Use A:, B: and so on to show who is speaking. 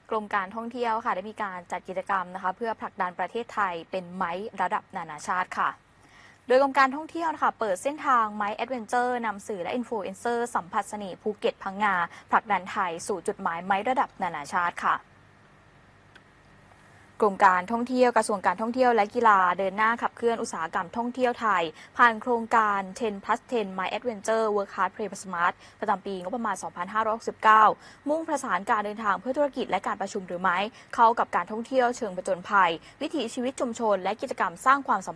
A: กรมการท่องเที่ยวค่ะได้มีการจัดกิจกรรมนะคะเพื่อผลักดันประเทศไทยเป็นไม้ระดับนานาชาติค่ะโดยกรมการท่องเที่ยวนะคะเปิดเส้นทางไม้แอดเวนเจอร์นำสื่อและอินฟลูเอนเซอร์สัมผัสเสน่ห์ภูเก็ตพังงาผลักดันไทยสู่จุดหมายไม้ระดับนานาชาติค่ะกรมการท่องเที่ยวกระทรวงการท่องเที่ยวและกีฬาเดินหน้าขับเคลื่อนอุตสาหกรรมท่องเที่ยวไทยผ่านโครงการ 10+10 My Adventure Work Hard Play Smart ประจำปีงบประมาณ 2569 มุ่งประสานการเดินทางเพื่อธุรกิจและการประชุมหรือไม่เข้ากับการท่องเที่ยวเชิงผจญภัยวิถีชีวิตชุมชนและกิจกรรมสร้างความสัม